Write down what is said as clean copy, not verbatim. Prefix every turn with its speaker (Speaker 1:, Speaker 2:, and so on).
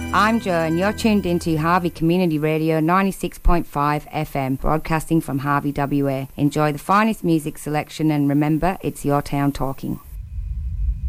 Speaker 1: I'm Jo and you're tuned into Harvey Community Radio 96.5 FM, broadcasting from Harvey, WA. Enjoy the finest music selection and remember, it's your town talking.